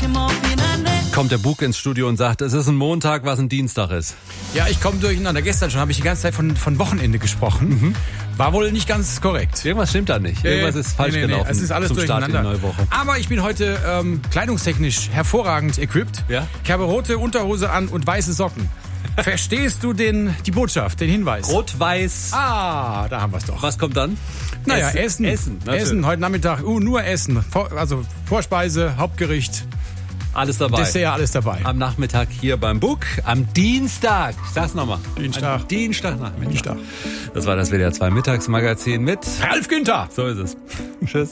Kommt der Bug ins Studio und sagt, es ist ein Montag, was ein Dienstag ist. Ja, ich komme durcheinander. Gestern schon habe ich die ganze Zeit von Wochenende gesprochen. War wohl nicht ganz korrekt. Irgendwas stimmt da nicht. Irgendwas ist falsch gelaufen. Es ist alles zum Start in die durcheinander. neue Woche. Aber ich bin heute kleidungstechnisch hervorragend equipped. Ja? Ich habe rote Unterhose an und weiße Socken. Verstehst du die Botschaft, den Hinweis? Rot-Weiß. Ah, da haben wir es doch. Was kommt dann? Naja, Essen. Essen. Heute Nachmittag, nur Essen. Also Vorspeise, Hauptgericht, Alles dabei. Dessert, alles dabei. Am Nachmittag hier beim Bug. Am Dienstag. Ich sag's nochmal. Dienstag. Am Dienstagnachmittag. Das war das WDR 2 Mittagsmagazin mit Ralf Günther. So ist es. Tschüss.